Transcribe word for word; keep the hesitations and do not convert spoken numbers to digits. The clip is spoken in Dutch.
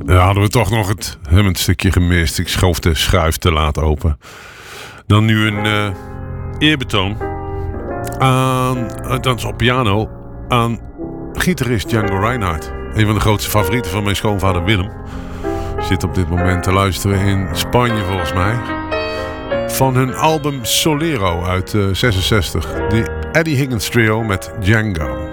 Ja, hadden we toch nog het hummend stukje gemist. Ik schoof de schuif te laat open. Dan nu een uh, eerbetoon aan, uh, dat is op piano, aan gitarist Django Reinhardt. Een van de grootste favorieten van mijn schoonvader Willem. Zit op dit moment te luisteren in Spanje volgens mij. Van hun album Solero uit uh, zesenzestig. De Eddie Higgins Trio met Django.